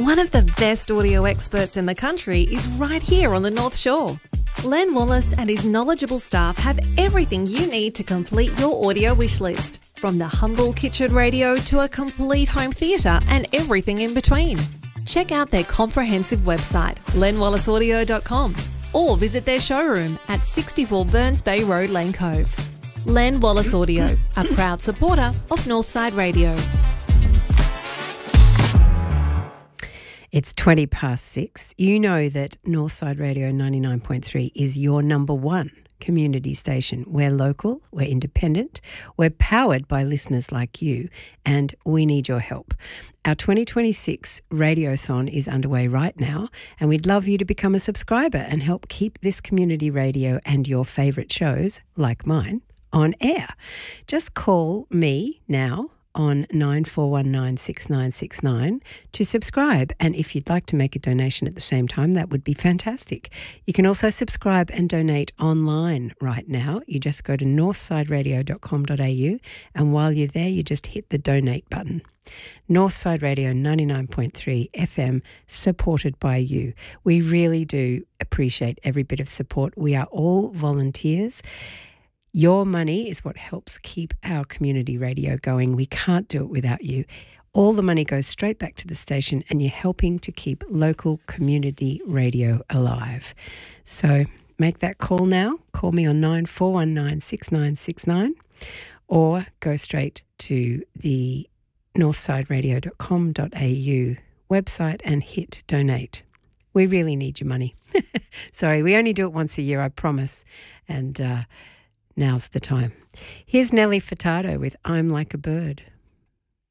One of the best audio experts in the country is right here on the North Shore. Len Wallace and his knowledgeable staff have everything you need to complete your audio wish list, from the humble kitchen radio to a complete home theatre and everything in between. Check out their comprehensive website, lenwallaceaudio.com, or visit their showroom at 64 Burns Bay Road, Lane Cove. Len Wallace Audio, a proud supporter of Northside Radio. It's 6:20. You know that Northside Radio 99.3 is your number one community station. We're local, we're independent, we're powered by listeners like you, and we need your help. Our 2026 Radiothon is underway right now, and we'd love you to become a subscriber and help keep this community radio and your favourite shows, like mine, on air. Just call me now on 94196969 to subscribe. And if you'd like to make a donation at the same time, that would be fantastic. You can also subscribe and donate online right now. You just go to northsideradio.com.au, and while you're there, you just hit the donate button. Northside Radio 99.3 FM, supported by you. We really do appreciate every bit of support. We are all volunteers. Your money is what helps keep our community radio going. We can't do it without you. All the money goes straight back to the station, and you're helping to keep local community radio alive. So make that call now. Call me on 94196969, or go straight to the northsideradio.com.au website and hit donate. We really need your money. Sorry, we only do it once a year, I promise. And now's the time. Here's Nelly Furtado with I'm Like a Bird.